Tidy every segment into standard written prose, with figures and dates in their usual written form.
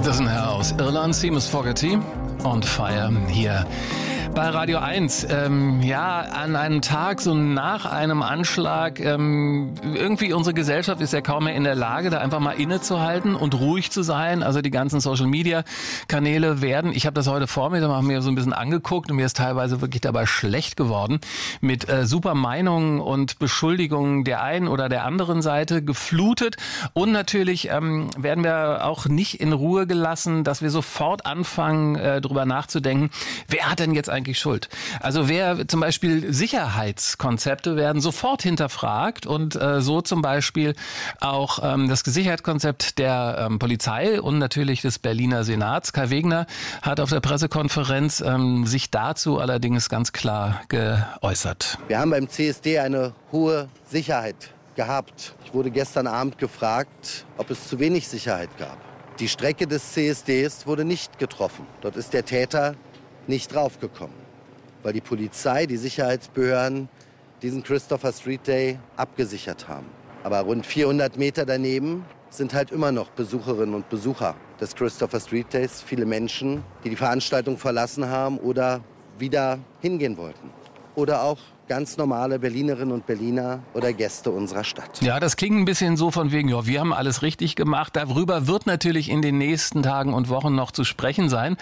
Das ist ein Herr aus Irland, Seamus Fogarty und Fire hier bei Radio 1. An einem Tag, so nach einem Anschlag, irgendwie unsere Gesellschaft ist ja kaum mehr in der Lage, da einfach mal innezuhalten und ruhig zu sein. Also die ganzen Social-Media-Kanäle ich habe das heute Vormittag mir so ein bisschen angeguckt und mir ist teilweise wirklich dabei schlecht geworden, mit super Meinungen und Beschuldigungen der einen oder der anderen Seite geflutet. Und natürlich werden wir auch nicht in Ruhe gelassen, dass wir sofort anfangen, drüber nachzudenken, wer hat denn jetzt eigentlich Schuld? Also zum Beispiel Sicherheitskonzepte werden sofort hinterfragt und so zum Beispiel auch das Sicherheitskonzept der Polizei und natürlich des Berliner Senats. Kai Wegner hat auf der Pressekonferenz sich dazu allerdings ganz klar geäußert. Wir haben beim CSD eine hohe Sicherheit gehabt. Ich wurde gestern Abend gefragt, ob es zu wenig Sicherheit gab. Die Strecke des CSDs wurde nicht getroffen. Dort ist der Täter nicht draufgekommen, weil die Polizei, die Sicherheitsbehörden diesen Christopher Street Day abgesichert haben. Aber rund 400 Meter daneben sind halt immer noch Besucherinnen und Besucher des Christopher Street Days. Viele Menschen, die die Veranstaltung verlassen haben oder wieder hingehen wollten. Oder auch ganz normale Berlinerinnen und Berliner oder Gäste unserer Stadt. Ja, das klingt ein bisschen so von wegen, wir haben alles richtig gemacht. Darüber wird natürlich in den nächsten Tagen und Wochen noch zu sprechen sein.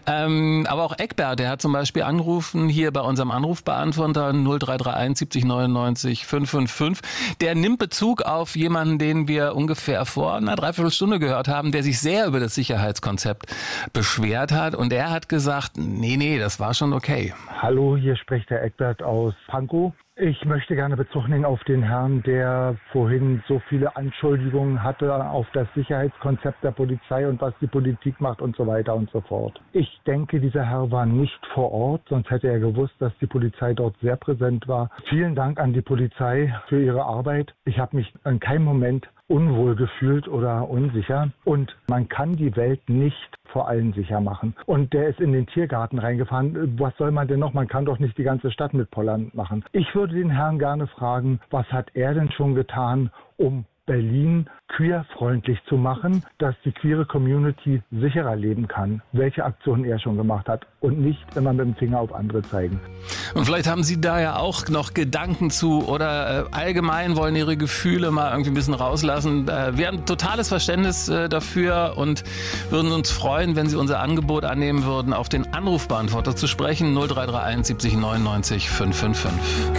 Aber auch Eckbert, der hat zum Beispiel angerufen hier bei unserem Anrufbeantworter 0331 70 99 555. Der nimmt Bezug auf jemanden, den wir ungefähr vor einer Dreiviertelstunde gehört haben, der sich sehr über das Sicherheitskonzept beschwert hat. Und er hat gesagt, nee, das war schon okay. Hallo, hier spricht der Eckbert aus Pankow. Ich möchte gerne Bezug nehmen auf den Herrn, der vorhin so viele Anschuldigungen hatte auf das Sicherheitskonzept der Polizei und was die Politik macht und so weiter und so fort. Ich denke, dieser Herr war nicht vor Ort, sonst hätte er gewusst, dass die Polizei dort sehr präsent war. Vielen Dank an die Polizei für ihre Arbeit. Ich habe mich in keinem Moment unwohl gefühlt oder unsicher. Und man kann die Welt nicht vor allen sicher machen. Und der ist in den Tiergarten reingefahren. Was soll man denn noch? Man kann doch nicht die ganze Stadt mit Pollern machen. Ich würde den Herrn gerne fragen, was hat er denn schon getan, um Berlin queerfreundlich zu machen, dass die queere Community sicherer leben kann. Welche Aktionen er schon gemacht hat und nicht immer mit dem Finger auf andere zeigen. Und vielleicht haben Sie da ja auch noch Gedanken zu oder allgemein wollen Ihre Gefühle mal irgendwie ein bisschen rauslassen. Wir haben totales Verständnis dafür und würden uns freuen, wenn Sie unser Angebot annehmen würden, auf den Anrufbeantworter zu sprechen 0331 70 99 555.